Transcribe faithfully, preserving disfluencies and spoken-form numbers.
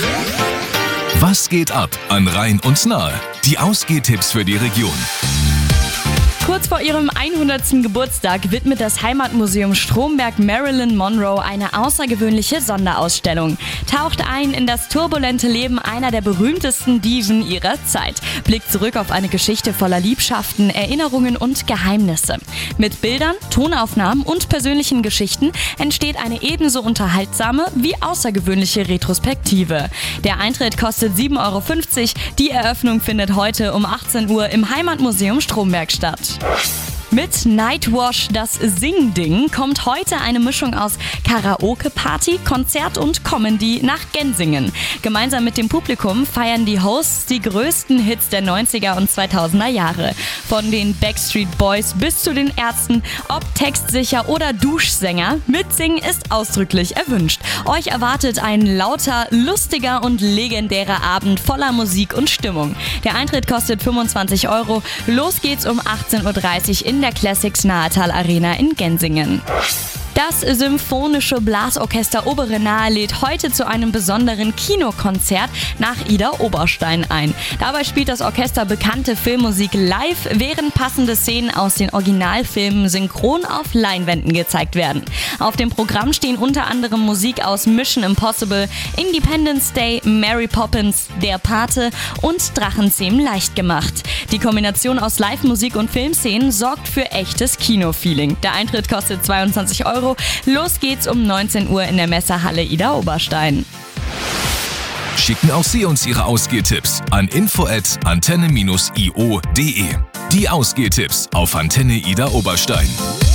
Was geht ab an Rhein und Nahe? Die Ausgehtipps für die Region. Kurz vor ihrem hundertsten Geburtstag widmet das Heimatmuseum Stromberg Marilyn Monroe eine außergewöhnliche Sonderausstellung. Taucht ein in das turbulente Leben einer der berühmtesten Diven ihrer Zeit. Blickt zurück auf eine Geschichte voller Liebschaften, Erinnerungen und Geheimnisse. Mit Bildern, Tonaufnahmen und persönlichen Geschichten entsteht eine ebenso unterhaltsame wie außergewöhnliche Retrospektive. Der Eintritt kostet sieben Euro fünfzig. Die Eröffnung findet heute um achtzehn Uhr im Heimatmuseum Stromberg statt. Mit Nightwash, das Sing-Ding, kommt heute eine Mischung aus Karaoke-Party, Konzert und Comedy nach Gensingen. Gemeinsam mit dem Publikum feiern die Hosts die größten Hits der neunziger und zweitausender Jahre. Von den Backstreet Boys bis zu den Ärzten, ob textsicher oder Duschsänger, mitsingen ist ausdrücklich erwünscht. Euch erwartet ein lauter, lustiger und legendärer Abend voller Musik und Stimmung. Der Eintritt kostet fünfundzwanzig Euro. Los geht's um achtzehn Uhr dreißig in der Classics Nahetal Arena in Gensingen. Das Symphonische Blasorchester Obere Nahe lädt heute zu einem besonderen Kinokonzert nach Ida Oberstein ein. Dabei spielt das Orchester bekannte Filmmusik live, während passende Szenen aus den Originalfilmen synchron auf Leinwänden gezeigt werden. Auf dem Programm stehen unter anderem Musik aus Mission Impossible, Independence Day, Mary Poppins, Der Pate und Drachenzähmen leicht gemacht. Die Kombination aus Live-Musik und Filmszenen sorgt für echtes Kinofeeling. Der Eintritt kostet zweiundzwanzig Euro. Los geht's um neunzehn Uhr in der Messehalle Ida Oberstein. Schicken auch Sie uns Ihre Ausgehtipps an info at antenne dash io punkt de. Die Ausgehtipps auf Antenne Ida Oberstein.